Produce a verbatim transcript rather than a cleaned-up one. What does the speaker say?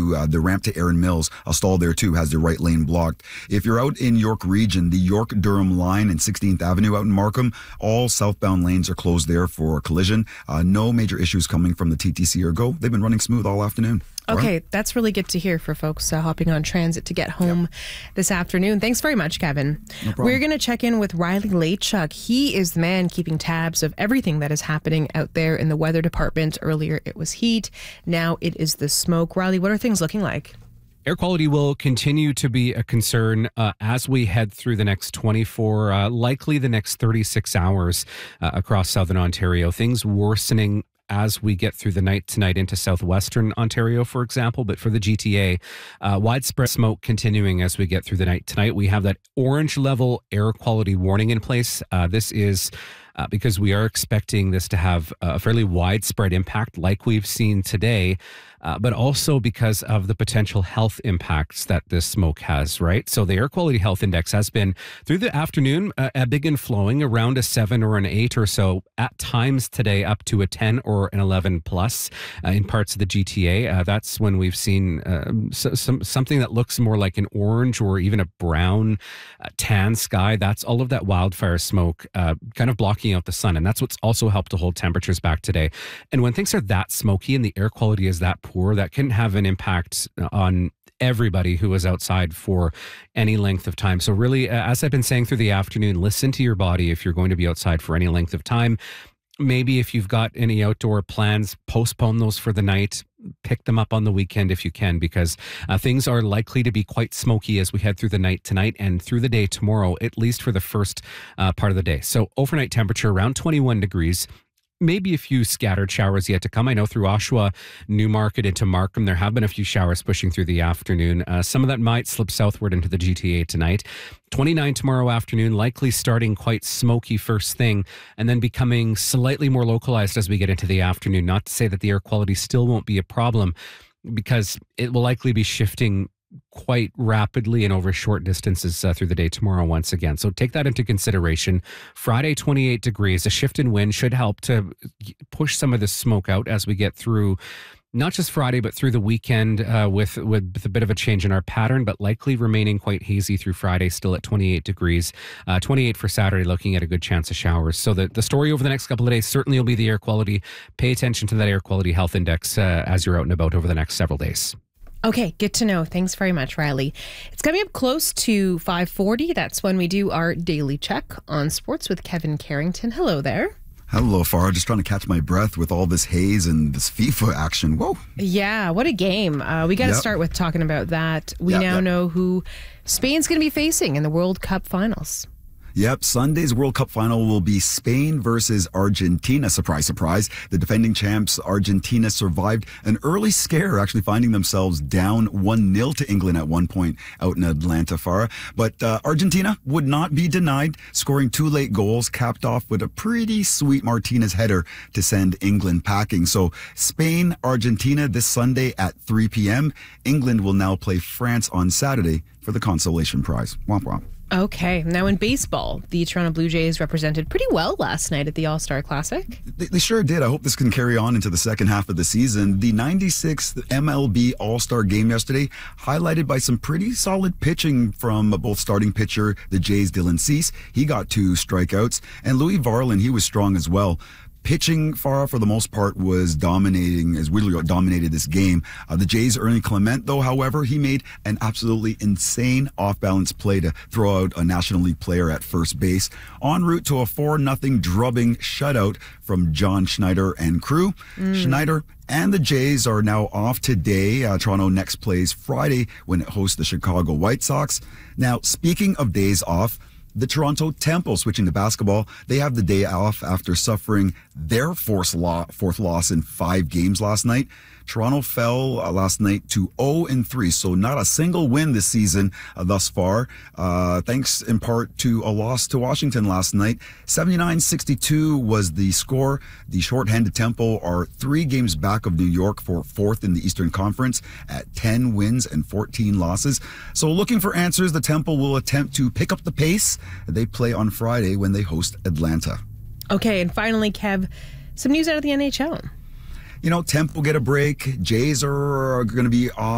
to uh, the ramp to Erin Mills. A stall there too has the right lane blocked. If you're out in York Region, the York-Durham line and sixteenth Avenue out in Markham, all southbound lanes are closed there for a collision. Uh, no major issues coming from the T T C or GO. They've been running smooth all afternoon. Okay, right. That's really good to hear for folks uh, hopping on transit to get home yep. this afternoon. Thanks very much, Kevin. No problem. We're going to check in with Riley Lachuk. He is the man keeping tabs of everything that is happening out there in the weather department. Earlier it was heat. Now it is the smoke. Riley, what are things looking like? Air quality will continue to be a concern uh, as we head through the next twenty-four, uh, likely the next thirty-six hours uh, across southern Ontario. Things worsening as we get through the night tonight into southwestern Ontario, for example. But for the G T A, uh, widespread smoke continuing as we get through the night tonight. We have that orange level air quality warning in place. Uh, this is uh, because we are expecting this to have a fairly widespread impact like we've seen today, uh, but also because of the potential health impacts that this smoke has, right? So the air quality health index has been through the afternoon uh, ebbing and flowing around a seven or an eight or so, at times today up to a ten or an eleven plus uh, in parts of the G T A. Uh, that's when we've seen uh, so, some something that looks more like an orange or even a brown uh, tan sky. That's all of that wildfire smoke uh, kind of blocking out the sun. And that's what's also helped to hold temperatures back today. And when things are that smoky and the air quality is that poor, that can have an impact on everybody who is outside for any length of time. So really, uh, as I've been saying through the afternoon, listen to your body if you're going to be outside for any length of time. Maybe if you've got any outdoor plans, postpone those for the night. Pick them up on the weekend if you can, because uh, things are likely to be quite smoky as we head through the night tonight and through the day tomorrow, at least for the first uh, part of the day. So overnight temperature around twenty-one degrees. Maybe a few scattered showers yet to come. I know through Oshawa, Newmarket into Markham, there have been a few showers pushing through the afternoon. Uh, some of that might slip southward into the G T A tonight. twenty-nine tomorrow afternoon, likely starting quite smoky first thing and then becoming slightly more localized as we get into the afternoon. Not to say that the air quality still won't be a problem, because it will likely be shifting quite rapidly and over short distances uh, through the day tomorrow once again. So take that into consideration. Friday, twenty-eight degrees. A shift in wind should help to push some of the smoke out as we get through not just Friday, but through the weekend uh, with, with a bit of a change in our pattern, but likely remaining quite hazy through Friday, still at twenty-eight degrees. Uh, twenty-eight for Saturday, looking at a good chance of showers. So the, the story over the next couple of days certainly will be the air quality. Pay attention to that air quality health index uh, as you're out and about over the next several days. Okay, good to know. Thanks very much, Riley. It's coming up close to five forty. That's when we do our daily check on sports with Kevin Carrington. Hello there. Hello, Farah. Just trying to catch my breath with all this haze and this FIFA action. Whoa. Yeah, what a game. Uh, we got to Yep. start with talking about that. We Yep, now yep. know who Spain's going to be facing in the World Cup finals. Yep, Sunday's World Cup final will be Spain versus Argentina. Surprise, surprise. The defending champs, Argentina, survived an early scare, actually finding themselves down one nil to England at one point out in Atlanta, Farah. But uh, Argentina would not be denied, scoring two late goals, capped off with a pretty sweet Martinez header to send England packing. So Spain, Argentina this Sunday at three p.m. England will now play France on Saturday for the consolation prize. Womp womp. Okay, now in baseball, the Toronto Blue Jays represented pretty well last night at the All-Star Classic. They, they sure did. I hope this can carry on into the second half of the season. The ninety-sixth M L B All-Star game yesterday, highlighted by some pretty solid pitching from both starting pitcher, the Jays' Dylan Cease. He got two strikeouts. And Louis Varland, he was strong as well. Pitching, Farah, for the most part, was dominating, as really dominated this game. Uh, the Jays' Ernie Clement, though, however, he made an absolutely insane off-balance play to throw out a National League player at first base, en route to a four nothing drubbing shutout from John Schneider and crew. Mm. Schneider and the Jays are now off today. Uh, Toronto next plays Friday when it hosts the Chicago White Sox. Now, speaking of days off, the Toronto Temple, switching to basketball, they have the day off after suffering their fourth, lo- fourth loss in five games last night. Toronto fell uh, last night to oh and three, so not a single win this season uh, thus far, uh, thanks in part to a loss to Washington last night. seventy-nine sixty-two was the score. The shorthanded Temple are three games back of New York for fourth in the Eastern Conference at ten wins and fourteen losses. So looking for answers, the Temple will attempt to pick up the pace. They play on Friday when they host Atlanta. Okay, and finally, Kev, some news out of the N H L. You know, Temple get a break. Jays are going to be off.